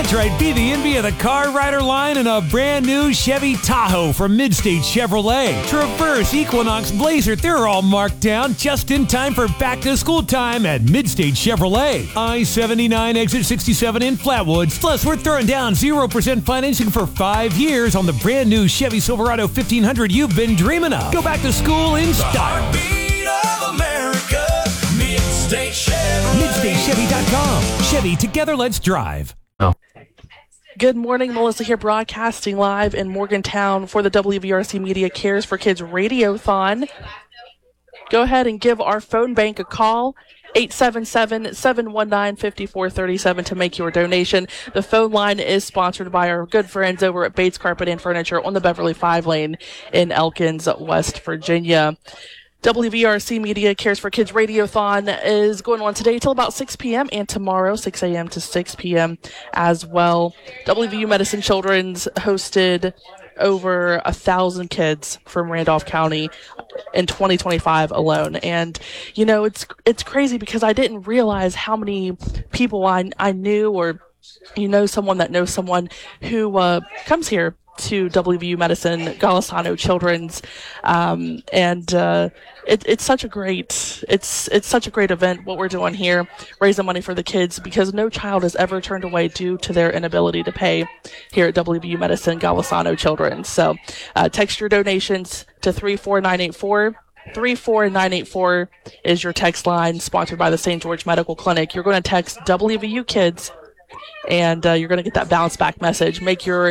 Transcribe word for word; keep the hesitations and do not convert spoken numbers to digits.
That's right, be the envy of the Car Rider line in a brand new Chevy Tahoe from Midstate Chevrolet. Traverse, Equinox, Blazer, they're all marked down just in time for back-to-school time at Midstate Chevrolet. I seventy-nine, exit sixty-seven in Flatwoods. Plus, we're throwing down zero percent financing for five years on the brand new Chevy Silverado fifteen hundred you've been dreaming of. Go back to school in style. Midstate Chevy dot com. Chevy, together let's drive. Oh. Good morning, Melissa here, broadcasting live in Morgantown for the W V R C Media Cares for Kids Radiothon. Go ahead and give our phone bank a call, eight seven seven, seven one nine, five four three seven, to make your donation. The phone line is sponsored by our good friends over at Bates Carpet and Furniture on the Beverly five lane in Elkins, West Virginia. W V R C Media Cares for Kids Radiothon is going on today till about six p.m. and tomorrow six a.m. to six p.m. as well. W V U Medicine Children's hosted over a thousand kids from Randolph County in twenty twenty-five alone. And, you know, it's it's crazy because I didn't realize how many people I, I knew, or, you know, someone that knows someone who uh, comes here to W V U Medicine, Golisano Children's, um, and uh, it, it's such a great it's it's such a great event what we're doing here, raising money for the kids, because no child is ever turned away due to their inability to pay here at W V U Medicine, Golisano Children's. So uh, text your donations to three four nine eight four. three four nine eight four is your text line, sponsored by the Saint George Medical Clinic. You're going to text W V U Kids, and uh, you're going to get that bounce back message. Make your